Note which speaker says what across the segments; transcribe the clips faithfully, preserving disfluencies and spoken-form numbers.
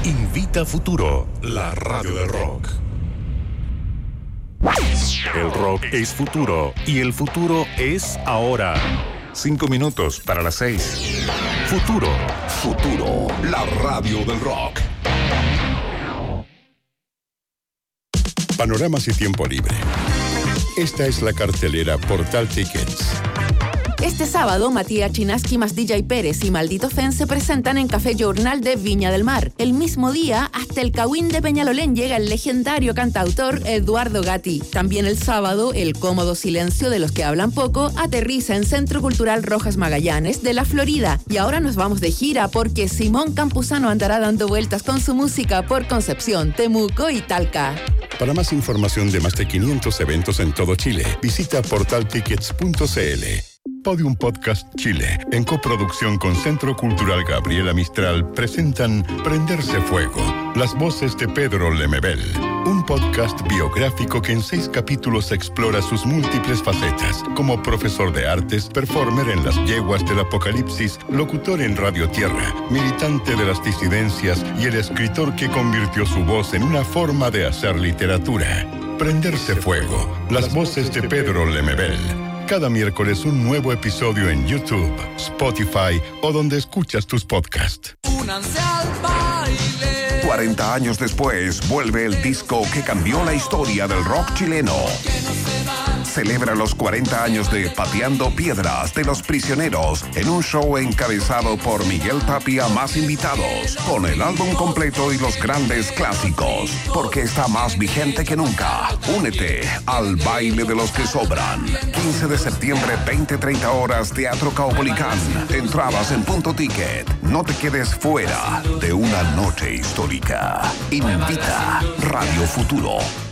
Speaker 1: Invita Futuro, la radio del rock. El rock es futuro y el futuro es ahora. Cinco minutos para las seis. Futuro. Futuro, la radio del rock.
Speaker 2: Panoramas y tiempo libre. Esta es la cartelera Portal Tickets.
Speaker 3: Este sábado, Matías Chinaski más D J Pérez y Maldito Fen se presentan en Café Journal de Viña del Mar. El mismo día, hasta el Cahuín de Peñalolén llega el legendario cantautor Eduardo Gatti. También el sábado, el cómodo silencio de los que hablan poco aterriza en Centro Cultural Rojas Magallanes de la Florida. Y ahora nos vamos de gira porque Simón Campuzano andará dando vueltas con su música por Concepción, Temuco y Talca.
Speaker 2: Para más información de más de quinientos eventos en todo Chile, visita portal tickets punto c l. Podium Podcast Chile, en coproducción con Centro Cultural Gabriela Mistral, presentan Prenderse Fuego, las voces de Pedro Lemebel, un podcast biográfico que en seis capítulos explora sus múltiples facetas, como profesor de artes, performer en las yeguas del apocalipsis, locutor en Radio Tierra, militante de las disidencias y el escritor que convirtió su voz en una forma de hacer literatura. Prenderse Fuego, las voces de Pedro Lemebel. Cada miércoles un nuevo episodio en YouTube, Spotify o donde escuchas tus podcasts.
Speaker 4: Únanse al baile.
Speaker 1: cuarenta años después, vuelve el disco que cambió la historia del rock chileno. Celebra los cuarenta años de Pateando Piedras de Los Prisioneros en un show encabezado por Miguel Tapia más invitados, con el álbum completo y los grandes clásicos, porque está más vigente que nunca. Únete al baile de los que sobran. quince de septiembre, veinte treinta horas, Teatro Caupolicán. Entradas en Punto Ticket. No te quedes fuera de una noche histórica. Invita Radio Futuro.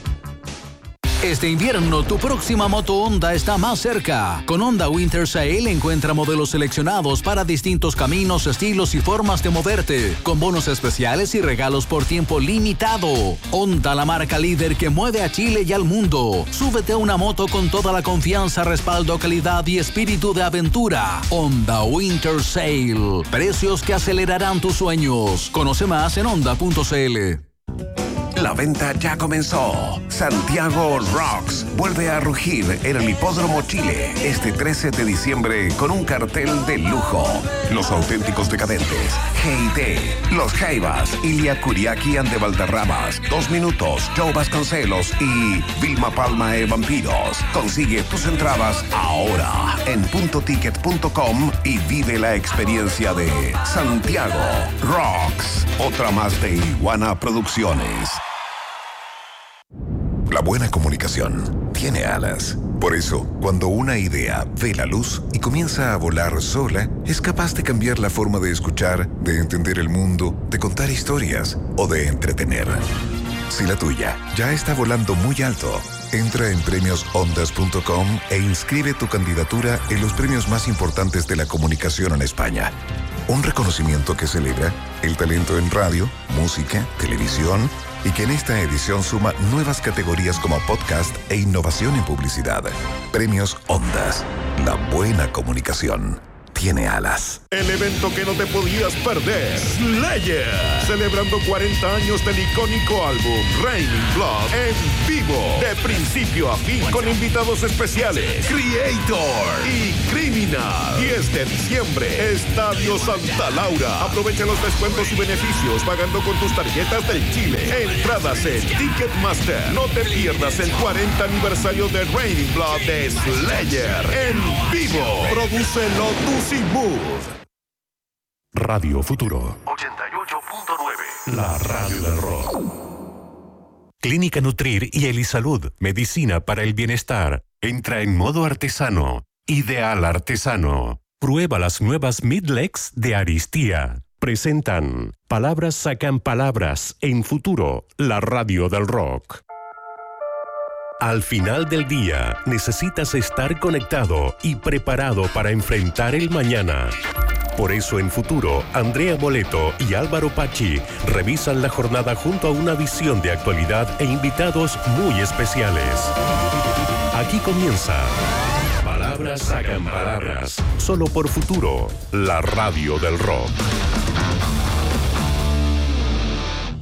Speaker 5: Este invierno, tu próxima moto Honda está más cerca. Con Honda Winter Sale encuentra modelos seleccionados para distintos caminos, estilos y formas de moverte, con bonos especiales y regalos por tiempo limitado. Honda, la marca líder que mueve a Chile y al mundo. Súbete a una moto con toda la confianza, respaldo, calidad y espíritu de aventura. Honda Winter Sale. Precios que acelerarán tus sueños. Conoce más en honda punto c l.
Speaker 1: La venta ya comenzó. Santiago Rocks vuelve a rugir en el Hipódromo Chile este trece de diciembre con un cartel de lujo. Los auténticos decadentes, G I T, Los Jaivas, Ilia Kuriaki and de Valderramas, Dos Minutos, Joe Vasconcelos y Vilma Palma e Vampiros. Consigue tus entradas ahora en punto ticket punto com y vive la experiencia de Santiago Rocks. Otra más de Iguana Producciones. La buena comunicación tiene alas. Por eso, cuando una idea ve la luz y comienza a volar sola, es capaz de cambiar la forma de escuchar, de entender el mundo, de contar historias o de entretener. Si la tuya ya está volando muy alto, entra en premios ondas punto com e inscribe tu candidatura en los premios más importantes de la comunicación en España. Un reconocimiento que celebra el talento en radio, música, televisión y que en esta edición suma nuevas categorías como podcast e innovación en publicidad. Premios Ondas. La buena comunicación tiene alas.
Speaker 6: El evento que no te podías perder. Slayer. Celebrando cuarenta años del icónico álbum Raining Blood en vivo. De principio a fin. Con invitados especiales. Creator y Criminal. diez de diciembre. Estadio Santa Laura. Aprovecha los descuentos y beneficios pagando con tus tarjetas del Chile. Entradas en Ticketmaster. No te pierdas el cuarenta aniversario de Raining Blood de Slayer en vivo. Produce Lotus y Mood.
Speaker 1: Radio Futuro
Speaker 7: ochenta y ocho punto nueve.
Speaker 1: La radio del rock. Clínica Nutrir y Elisalud, medicina para el bienestar. Entra en modo artesano. Ideal artesano. Prueba las nuevas Midlex de Aristía. Presentan Palabras sacan palabras en Futuro, la radio del rock. Al final del día, necesitas estar conectado y preparado para enfrentar el mañana. Por eso en Futuro, Andrea Boleto y Álvaro Pachi revisan la jornada junto a una visión de actualidad e invitados muy especiales. Aquí comienza Palabras sacan palabras, solo por Futuro, la radio del rock.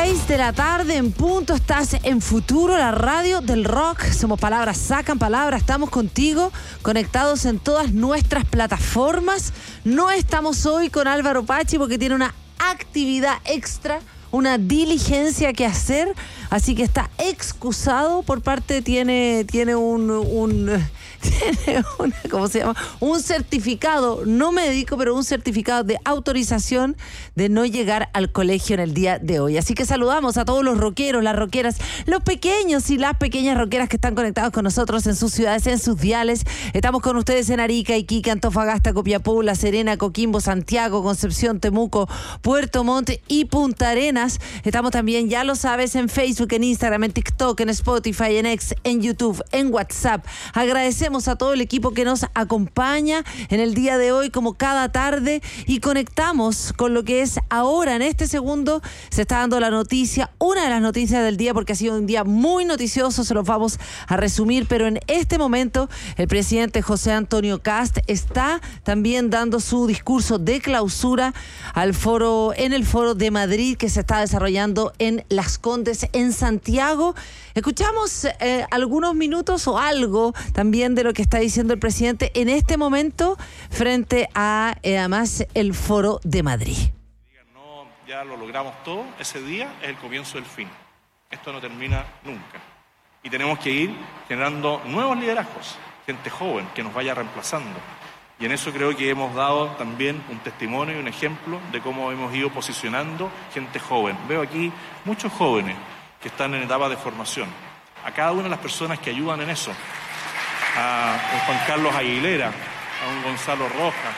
Speaker 8: seis de la tarde en punto, estás en Futuro, la radio del rock. Somos Palabras Sacan Palabras, estamos contigo, conectados en todas nuestras plataformas. No estamos hoy con Álvaro Pachi porque tiene una actividad extra, una diligencia que hacer, así que está excusado por parte, tiene, tiene un... un tiene una, ¿cómo se llama? Un certificado, no médico, pero un certificado de autorización de no llegar al colegio en el día de hoy. Así que saludamos a todos los rockeros, las rockeras, los pequeños y las pequeñas rockeras que están conectados con nosotros en sus ciudades, en sus diales. Estamos con ustedes en Arica, Iquique, Antofagasta, Copiapó, La Serena, Coquimbo, Santiago, Concepción, Temuco, Puerto Montt y Punta Arenas. Estamos también, ya lo sabes, en Facebook, en Instagram, en TikTok, en Spotify, en X, en YouTube, en WhatsApp. Agradecemos a todo el equipo que nos acompaña en el día de hoy, como cada tarde, y conectamos con lo que es ahora. En este segundo se está dando la noticia, una de las noticias del día, porque ha sido un día muy noticioso, se los vamos a resumir, pero en este momento el presidente José Antonio Kast está también dando su discurso de clausura al foro, en el foro de Madrid que se está desarrollando en Las Condes, en Santiago. Escuchamos eh, algunos minutos o algo también de lo que está diciendo el presidente en este momento frente a, eh, además, el foro de Madrid.
Speaker 9: No, ya lo logramos todo, ese día es el comienzo del fin. Esto no termina nunca. Y tenemos que ir generando nuevos liderazgos, gente joven que nos vaya reemplazando. Y en eso creo que hemos dado también un testimonio y un ejemplo de cómo hemos ido posicionando gente joven. Veo aquí muchos jóvenes que están en etapa de formación. A cada una de las personas que ayudan en eso, a un Juan Carlos Aguilera, a un Gonzalo Rojas,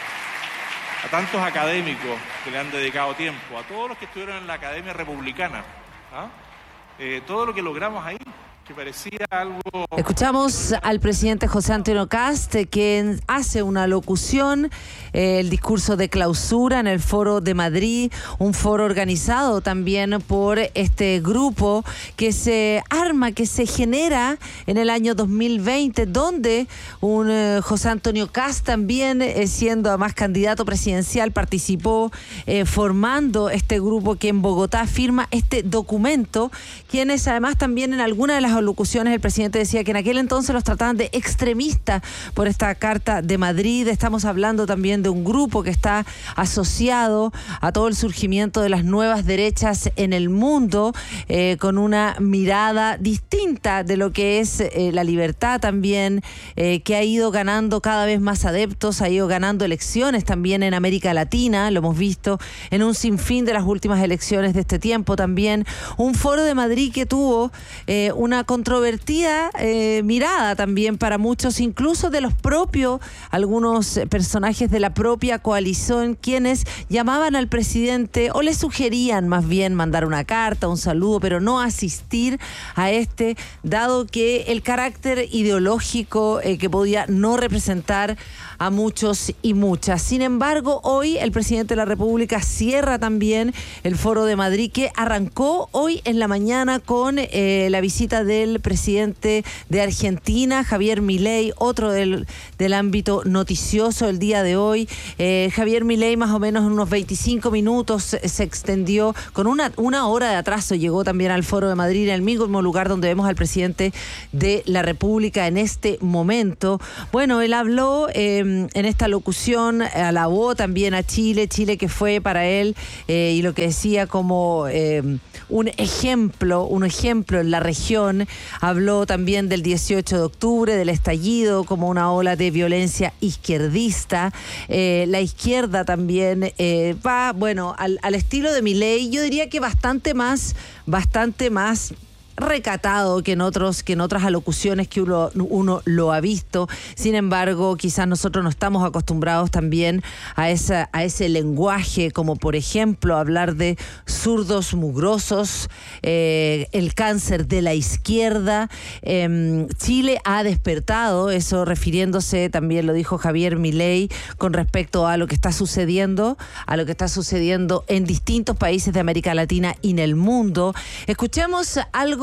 Speaker 9: a tantos académicos que le han dedicado tiempo, a todos los que estuvieron en la Academia Republicana, ¿ah? eh, todo lo que logramos ahí, que parecía algo...
Speaker 8: Escuchamos al presidente José Antonio Kast, quien hace una locución, eh, el discurso de clausura en el Foro de Madrid, un foro organizado también por este grupo que se arma, que se genera en el año dos mil veinte, donde un eh, José Antonio Kast también, eh, siendo además candidato presidencial, participó eh, formando este grupo que en Bogotá firma este documento, quienes además también en alguna de las alocuciones el presidente decía que en aquel entonces los trataban de extremistas por esta Carta de Madrid. Estamos hablando también de un grupo que está asociado a todo el surgimiento de las nuevas derechas en el mundo, eh, con una mirada distinta de lo que es eh, la libertad también, eh, que ha ido ganando cada vez más adeptos, ha ido ganando elecciones también en América Latina, lo hemos visto en un sinfín de las últimas elecciones de este tiempo también. Un foro de Madrid que tuvo eh, una controvertida eh, mirada también para muchos, incluso de los propios, algunos personajes de la propia coalición, quienes llamaban al presidente o le sugerían más bien mandar una carta, un saludo, pero no asistir a este, dado que el carácter ideológico eh, que podía no representar a muchos y muchas. Sin embargo, hoy el presidente de la República cierra también el Foro de Madrid, que arrancó hoy en la mañana con eh, la visita del presidente de Argentina, Javier Milei, otro del, del ámbito noticioso el día de hoy. Eh, Javier Milei más o menos unos veinticinco minutos se extendió, con una, una hora de atraso llegó también al Foro de Madrid, en el mismo lugar donde vemos al presidente de la República en este momento. Bueno, él habló eh, en esta locución, alabó también a Chile, Chile que fue para él, eh, y lo que decía como eh, un ejemplo, un ejemplo en la región. Habló también del dieciocho de octubre, del estallido como una ola de violencia izquierdista. Eh, la izquierda también eh, va, bueno, al, al estilo de Milei, yo diría que bastante más, bastante más recatado que en otros que en otras alocuciones que uno, uno lo ha visto. Sin embargo, quizás nosotros no estamos acostumbrados también a esa a ese lenguaje, como por ejemplo hablar de zurdos mugrosos, eh, el cáncer de la izquierda. Eh, Chile ha despertado, eso refiriéndose, también lo dijo Javier Milei, con respecto a lo que está sucediendo, a lo que está sucediendo en distintos países de América Latina y en el mundo. Escuchemos algo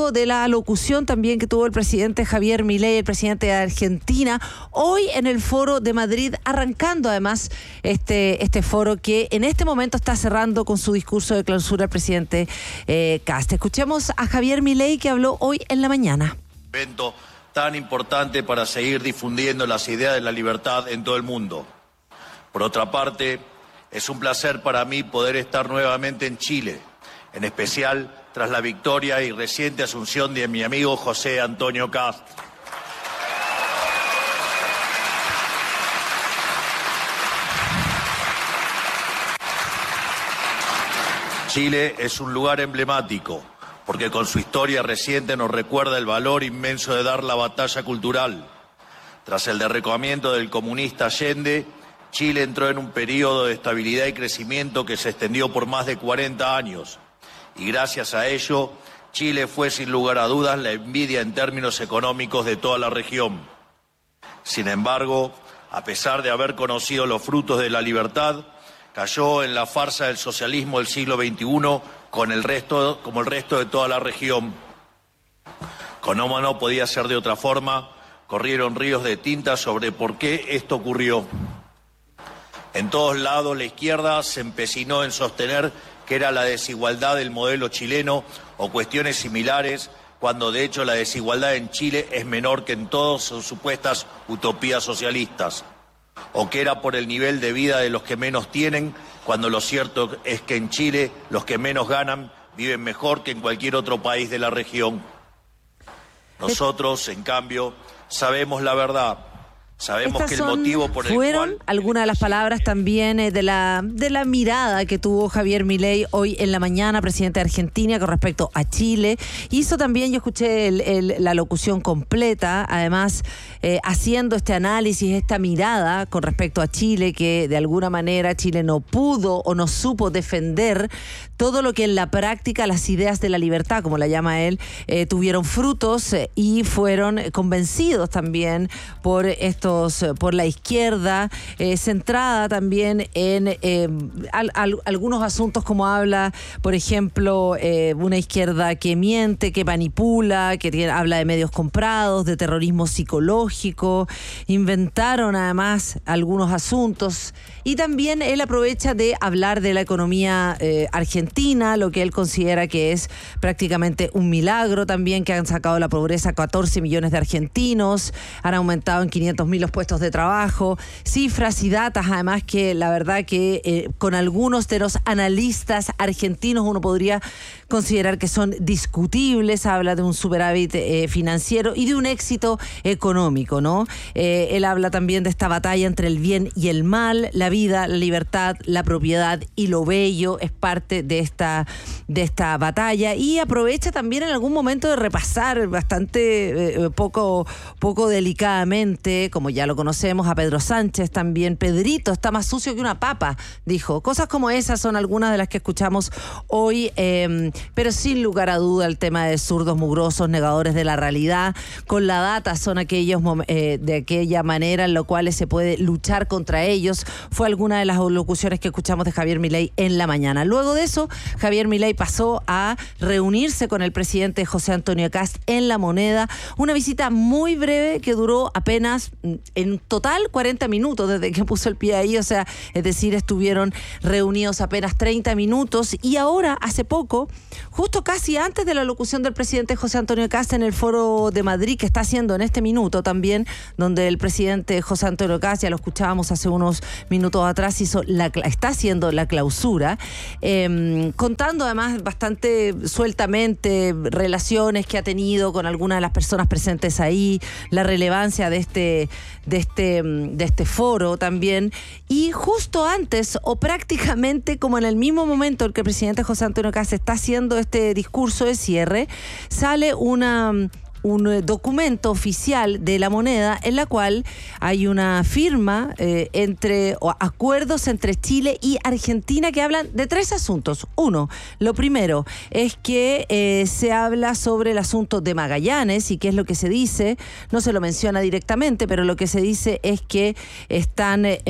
Speaker 8: luego de la locución también que tuvo el presidente Javier Milei, el presidente de Argentina, hoy en el Foro de Madrid, arrancando además este, este foro que en este momento está cerrando con su discurso de clausura el presidente eh, Kast. Escuchemos a Javier Milei, que habló hoy en la mañana.
Speaker 10: Evento tan importante para seguir difundiendo las ideas de la libertad en todo el mundo. Por otra parte, es un placer para mí poder estar nuevamente en Chile, en especial tras la victoria y reciente asunción de mi amigo José Antonio Kast. Chile es un lugar emblemático, porque con su historia reciente nos recuerda el valor inmenso de dar la batalla cultural. Tras el derrocamiento del comunista Allende, Chile entró en un periodo de estabilidad y crecimiento que se extendió por más de cuarenta años. Y gracias a ello, Chile fue sin lugar a dudas la envidia en términos económicos de toda la región. Sin embargo, a pesar de haber conocido los frutos de la libertad, cayó en la farsa del socialismo del siglo veintiuno con el resto, como el resto de toda la región. Como no podía ser de otra forma, corrieron ríos de tinta sobre por qué esto ocurrió. En todos lados la izquierda se empecinó en sostener que era la desigualdad del modelo chileno o cuestiones similares, cuando de hecho la desigualdad en Chile es menor que en todas sus supuestas utopías socialistas, o que era por el nivel de vida de los que menos tienen, cuando lo cierto es que en Chile los que menos ganan viven mejor que en cualquier otro país de la región. Nosotros, en cambio, sabemos la verdad. Sabemos
Speaker 8: Estas
Speaker 10: que el
Speaker 8: son,
Speaker 10: motivo por el
Speaker 8: fueron
Speaker 10: cual...
Speaker 8: algunas de las palabras también eh, de la de la mirada que tuvo Javier Milei hoy en la mañana, presidente de Argentina, con respecto a Chile. Hizo también, yo escuché el, el, la locución completa, además eh, haciendo este análisis, esta mirada con respecto a Chile, que de alguna manera Chile no pudo o no supo defender todo lo que en la práctica las ideas de la libertad, como la llama él, eh, tuvieron frutos eh, y fueron convencidos también por estos por la izquierda, eh, centrada también en eh, al, al, algunos asuntos, como habla, por ejemplo, eh, una izquierda que miente, que manipula, que tiene, habla de medios comprados, de terrorismo psicológico. Inventaron además algunos asuntos, y también él aprovecha de hablar de la economía eh, argentina, lo que él considera que es prácticamente un milagro también, que han sacado de la pobreza catorce millones de argentinos, han aumentado en quinientos mil los puestos de trabajo, cifras y datas además que la verdad que eh, con algunos de los analistas argentinos uno podría considerar que son discutibles. Habla de un superávit eh, financiero y de un éxito económico, ¿no? Eh, él habla también de esta batalla entre el bien y el mal, la vida, la libertad, la propiedad y lo bello es parte de esta, de esta batalla, y aprovecha también en algún momento de repasar bastante eh, poco, poco delicadamente, como ya lo conocemos, a Pedro Sánchez también. Pedrito está más sucio que una papa, dijo. Cosas como esas son algunas de las que escuchamos hoy, eh, pero sin lugar a duda el tema de zurdos mugrosos, negadores de la realidad, con la data son aquellos eh, de aquella manera en la cual se puede luchar contra ellos. Fue alguna de las locuciones que escuchamos de Javier Milei en la mañana. Luego de eso, Javier Milei pasó a reunirse con el presidente José Antonio Kast en La Moneda, una visita muy breve que duró apenas en total cuarenta minutos desde que puso el pie ahí, o sea, es decir, estuvieron reunidos apenas treinta minutos, y ahora, hace poco, justo casi antes de la locución del presidente José Antonio Kast en el Foro de Madrid, que está haciendo en este minuto también, donde el presidente José Antonio Kast, ya lo escuchábamos hace unos minutos atrás, hizo la, está haciendo la clausura, eh, contando además bastante sueltamente relaciones que ha tenido con algunas de las personas presentes ahí, la relevancia de este de este, de este foro también. Y justo antes, o prácticamente como en el mismo momento en que el presidente José Antonio Kast está haciendo este discurso de cierre, sale una un documento oficial de la moneda en la cual hay una firma eh, entre o acuerdos entre Chile y Argentina que hablan de tres asuntos. Uno, lo primero es que eh, se habla sobre el asunto de Magallanes y qué es lo que se dice. No se lo menciona directamente, pero lo que se dice es que están eh,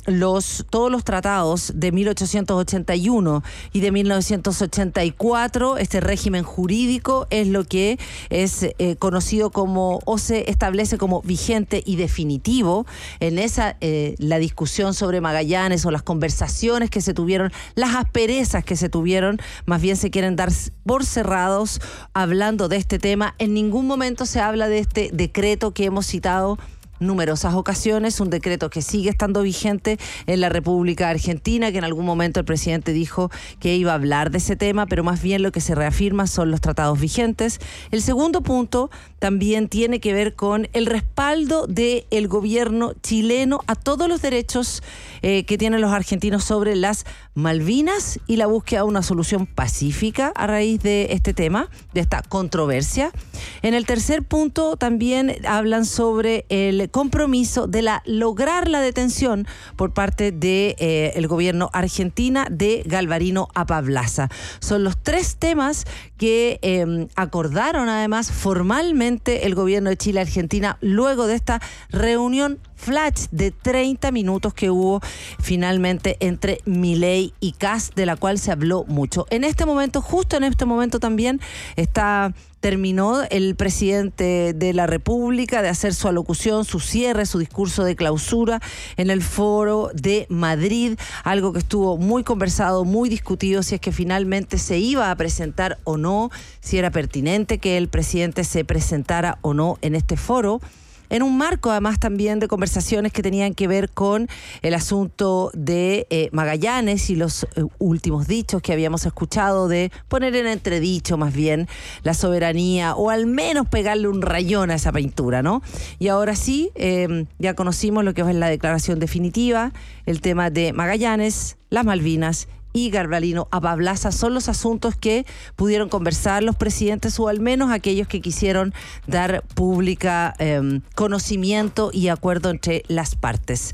Speaker 8: los todos los tratados de mil ochocientos ochenta y uno y de mil novecientos ochenta y cuatro. Este régimen jurídico es lo que es eh, conocido como o se establece como vigente y definitivo. En esa eh, la discusión sobre Magallanes o las conversaciones que se tuvieron, las asperezas que se tuvieron, más bien se quieren dar por cerrados hablando de este tema. En ningún momento se habla de este decreto que hemos citado numerosas ocasiones, un decreto que sigue estando vigente en la República Argentina, que en algún momento el presidente dijo que iba a hablar de ese tema, pero más bien lo que se reafirma son los tratados vigentes. El segundo punto también tiene que ver con el respaldo del gobierno chileno a todos los derechos eh, que tienen los argentinos sobre las Malvinas y la búsqueda de una solución pacífica a raíz de este tema, de esta controversia. En el tercer punto también hablan sobre el compromiso de la lograr la detención por parte de eh, el gobierno argentina de Galvarino Apablaza. Son los tres temas que eh, acordaron además formalmente el gobierno de Chile y Argentina luego de esta reunión flash de treinta minutos que hubo finalmente entre Milei y Kast, de la cual se habló mucho. En este momento, justo en este momento también está terminó el presidente de la República de hacer su alocución, su cierre, su discurso de clausura en el Foro de Madrid, algo que estuvo muy conversado, muy discutido, si es que finalmente se iba a presentar o no, si era pertinente que el presidente se presentara o no en este foro, en un marco además también de conversaciones que tenían que ver con el asunto de eh, Magallanes y los eh, últimos dichos que habíamos escuchado de poner en entredicho más bien la soberanía o al menos pegarle un rayón a esa pintura, ¿no? Y ahora sí, eh, ya conocimos lo que es la declaración definitiva, el tema de Magallanes, las Malvinas y Galvarino Apablaza son los asuntos que pudieron conversar los presidentes, o al menos aquellos que quisieron dar pública eh, conocimiento y acuerdo entre las partes.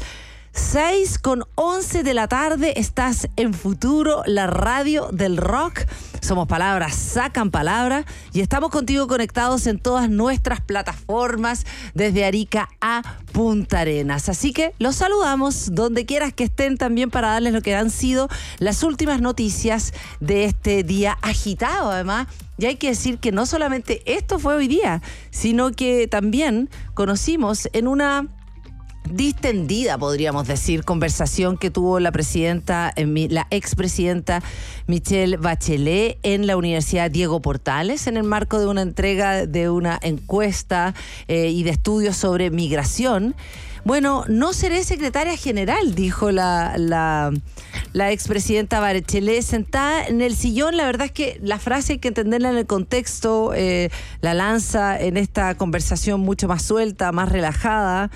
Speaker 8: seis con once de la tarde, estás en Futuro, la radio del rock. Somos Palabras Sacan Palabras y estamos contigo conectados en todas nuestras plataformas desde Arica a Punta Arenas. Así que los saludamos donde quieras que estén también para darles lo que han sido las últimas noticias de este día agitado además. Y hay que decir que no solamente esto fue hoy día, sino que también conocimos en una distendida, podríamos decir, conversación que tuvo la presidenta, la expresidenta Michelle Bachelet en la Universidad Diego Portales, en el marco de una entrega de una encuesta eh, y de estudios sobre migración. Bueno, no seré secretaria general, dijo la, la, la expresidenta Bachelet, sentada en el sillón. La verdad es que la frase hay que entenderla en el contexto, eh, la lanza en esta conversación mucho más suelta, más relajada,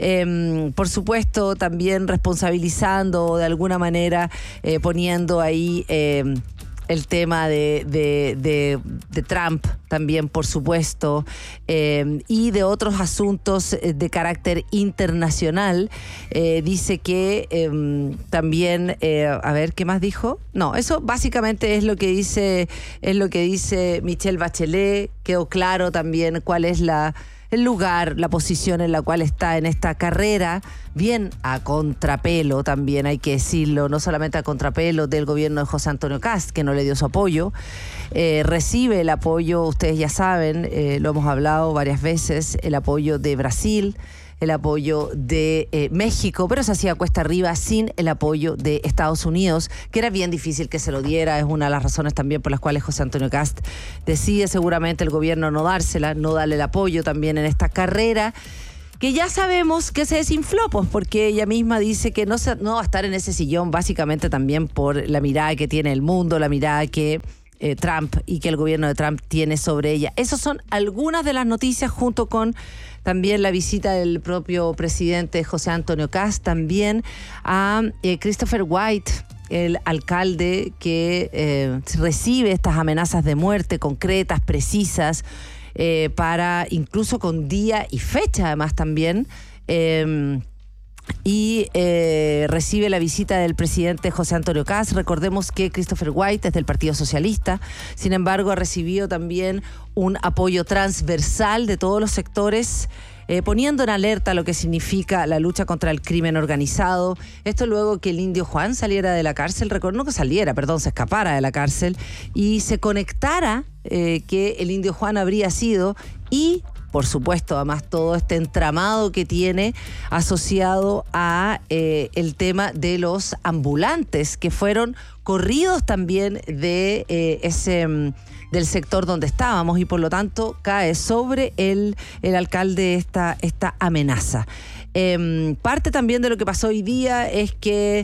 Speaker 8: eh, por supuesto también responsabilizando de alguna manera, eh, poniendo ahí Eh, el tema de, de, de, de Trump también, por supuesto, eh, y de otros asuntos de carácter internacional. Eh, dice que eh, también, eh, a ver, ¿qué más dijo? No, eso básicamente es lo que dice, es lo que dice Michelle Bachelet. Quedó claro también cuál es la el lugar, la posición en la cual está en esta carrera, bien a contrapelo también hay que decirlo, no solamente a contrapelo del gobierno de José Antonio Kast, que no le dio su apoyo, eh, recibe el apoyo, ustedes ya saben, eh, lo hemos hablado varias veces, el apoyo de Brasil, el apoyo de eh, México, pero se hacía cuesta arriba sin el apoyo de Estados Unidos, que era bien difícil que se lo diera. Es una de las razones también por las cuales José Antonio Kast decide seguramente el gobierno no dársela, no darle el apoyo también en esta carrera, que ya sabemos que se desinfló, pues, porque ella misma dice que no, se, no va a estar en ese sillón básicamente también por la mirada que tiene el mundo, la mirada que Eh, Trump y que el gobierno de Trump tiene sobre ella. Esas son algunas de las noticias, junto con también la visita del propio presidente José Antonio Kast también a eh, Christopher White, el alcalde que eh, recibe estas amenazas de muerte concretas, precisas, eh, para incluso con día y fecha además también. Eh, y eh, recibe la visita del presidente José Antonio Kast. Recordemos que Christopher White es del Partido Socialista, sin embargo ha recibido también un apoyo transversal de todos los sectores, eh, poniendo en alerta lo que significa la lucha contra el crimen organizado. Esto luego que el Indio Juan saliera de la cárcel, recuerdo, no que saliera, perdón, se escapara de la cárcel y se conectara eh, que el Indio Juan habría sido, y por supuesto, además, todo este entramado que tiene asociado a eh, el tema de los ambulantes, que fueron corridos también de eh, ese del sector donde estábamos, y por lo tanto cae sobre el, el alcalde esta, esta amenaza. Eh, parte también de lo que pasó hoy día es que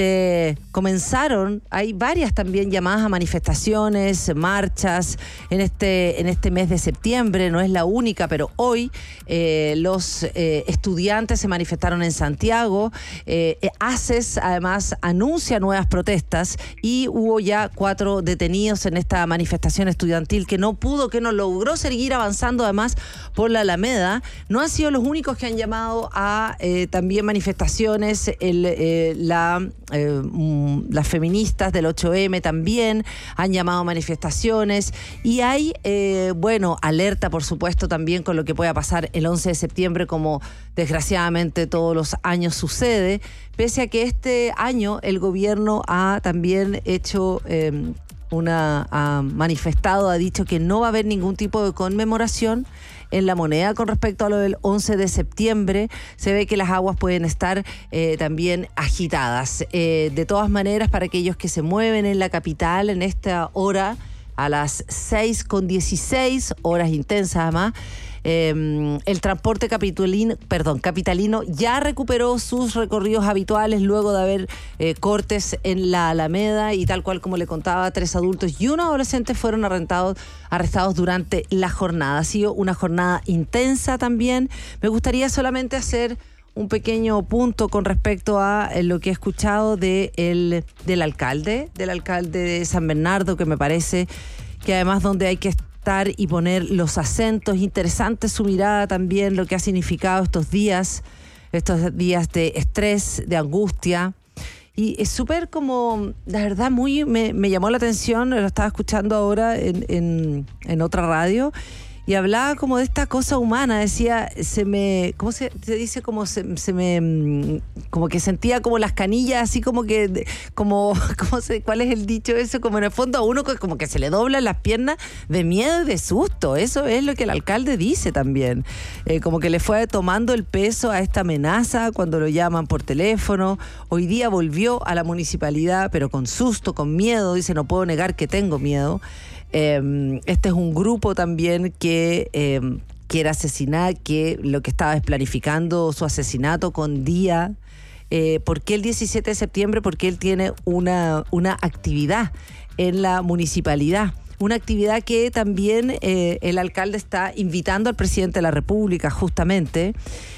Speaker 8: se comenzaron, hay varias también llamadas a manifestaciones, marchas en este, en este mes de septiembre, no es la única, pero hoy eh, los eh, estudiantes se manifestaron en Santiago. eh, ACES además anuncia nuevas protestas y hubo ya cuatro detenidos en esta manifestación estudiantil que no pudo, que no logró seguir avanzando además por la Alameda. No han sido los únicos que han llamado a Eh, también manifestaciones. El, eh, la, eh, las feministas del ocho eme también han llamado a manifestaciones, y hay, eh, bueno, alerta por supuesto también con lo que pueda pasar el once de septiembre, como desgraciadamente todos los años sucede, pese a que este año el gobierno ha también hecho eh, una, ha manifestado, ha dicho que no va a haber ningún tipo de conmemoración en La Moneda con respecto a lo del once de septiembre. Se ve que las aguas pueden estar eh, también agitadas. Eh, de todas maneras, para aquellos que se mueven en la capital en esta hora, a las seis con dieciséis, horas intensas además, Eh, el transporte capitalino, perdón, capitalino ya recuperó sus recorridos habituales luego de haber eh, cortes en la Alameda, y tal cual como le contaba, tres adultos y un adolescente fueron arrestados, arrestados durante la jornada. Ha sido una jornada intensa también. Me gustaría solamente hacer un pequeño punto con respecto a lo que he escuchado de el, del alcalde, del alcalde de San Bernardo, que me parece que además donde hay que estar y poner los acentos. Interesante su mirada también, lo que ha significado estos días, estos días de estrés, de angustia. Y es súper como, la verdad, muy, me, me llamó la atención, lo estaba escuchando ahora en, en, en otra radio, y hablaba como de esta cosa humana, decía, se me, ¿cómo se, se dice? Como se, se me, como que sentía como las canillas, así como que, como, ¿cómo se, cuál es el dicho eso? Como en el fondo a uno como que se le doblan las piernas de miedo y de susto. Eso es lo que el alcalde dice también. Eh, como que le fue tomando el peso a esta amenaza cuando lo llaman por teléfono. Hoy día volvió a la municipalidad, pero con susto, con miedo. Dice, no puedo negar que tengo miedo. Eh, este es un grupo también que eh, quiere asesinar, que lo que estaba es planificando su asesinato con día. Eh, ¿Por qué el diecisiete de septiembre? Porque él tiene una, una actividad en la municipalidad. Una actividad que también eh, el alcalde está invitando al presidente de la República justamente.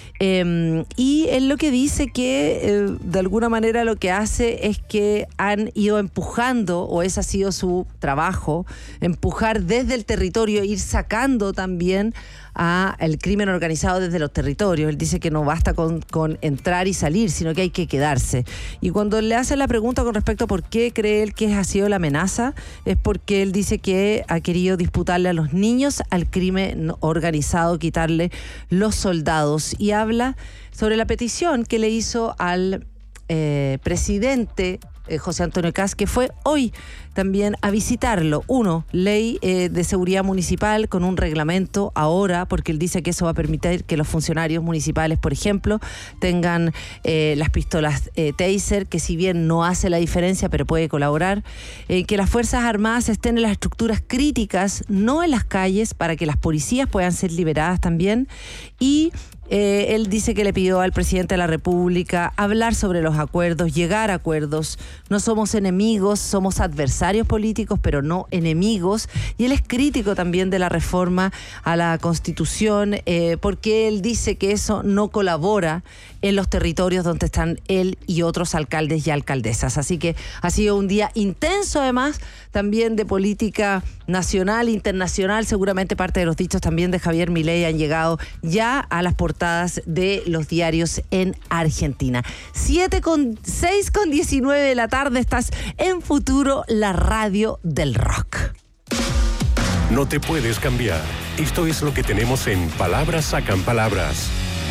Speaker 8: Eh, y él lo que dice que eh, de alguna manera lo que hace es que han ido empujando, o ese ha sido su trabajo, empujar desde el territorio, ir sacando también a el crimen organizado desde los territorios. Él dice que no basta con, con entrar y salir, sino que hay que quedarse. Y cuando le hacen la pregunta con respecto a por qué cree él que ha sido la amenaza, es porque él dice que ha querido disputarle a los niños al crimen organizado, quitarle los soldados, y habla sobre la petición que le hizo al eh, presidente eh, José Antonio Kast, que fue hoy también a visitarlo. Uno, ley eh, de seguridad municipal con un reglamento ahora, porque él dice que eso va a permitir que los funcionarios municipales, por ejemplo, tengan eh, las pistolas eh, Taser, que si bien no hace la diferencia, pero puede colaborar. Eh, que las Fuerzas Armadas estén en las estructuras críticas, no en las calles, para que las policías puedan ser liberadas también. Y Eh, él dice que le pidió al presidente de la República hablar sobre los acuerdos, llegar a acuerdos. No somos enemigos, somos adversarios políticos, pero no enemigos. Y él es crítico también de la reforma a la Constitución, eh, porque él dice que eso no colabora en los territorios donde están él y otros alcaldes y alcaldesas. Así que ha sido un día intenso, además, también de política nacional, internacional. Seguramente parte de los dichos también de Javier Milei han llegado ya a las portadas de los diarios en Argentina. siete con seis con diecinueve de la tarde, estás en Futuro, la radio del rock.
Speaker 1: No te puedes cambiar. Esto es lo que tenemos en Palabras Sacan Palabras.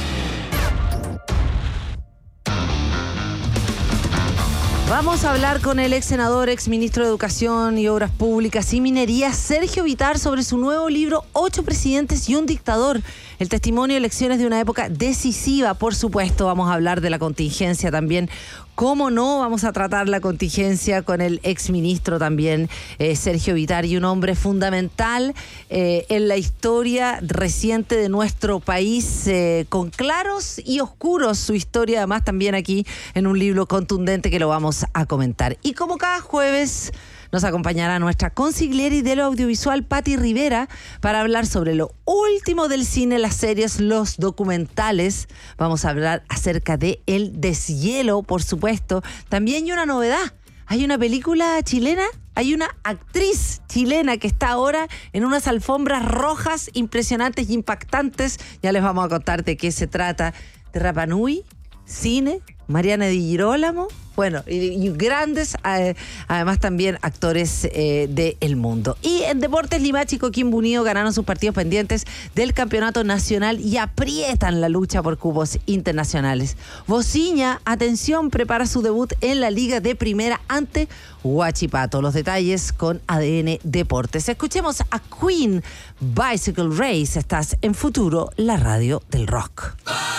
Speaker 8: Vamos a hablar con el ex senador, ex ministro de Educación y Obras Públicas y Minería, Sergio Vittar, sobre su nuevo libro Ocho presidentes y un dictador. El testimonio de lecciones de una época decisiva, por supuesto. Vamos a hablar de la contingencia también. ¿Cómo no? Vamos a tratar la contingencia con el exministro también, eh, Sergio Vittar, y un hombre fundamental eh, en la historia reciente de nuestro país, eh, con claros y oscuros su historia, además también aquí en un libro contundente que lo vamos a comentar. Y como cada jueves, nos acompañará nuestra consigliere de lo audiovisual, Patti Rivera, para hablar sobre lo último del cine, las series, los documentales. Vamos a hablar acerca de El Deshielo, por supuesto. También hay una novedad. Hay una película chilena, hay una actriz chilena que está ahora en unas alfombras rojas impresionantes y impactantes. Ya les vamos a contar de qué se trata. De Rapa Nui, cine, Mariana Di Girolamo, bueno, y, y grandes, eh, además también actores eh, del mundo. Y en deportes, Limache y Coquimbo Unido ganaron sus partidos pendientes del campeonato nacional y aprietan la lucha por cupos internacionales. Bociña, atención, prepara su debut en la Liga de Primera ante Huachipato. Los detalles con A D N Deportes. Escuchemos a Queen, Bicycle Race. Estás en Futuro, la radio del rock.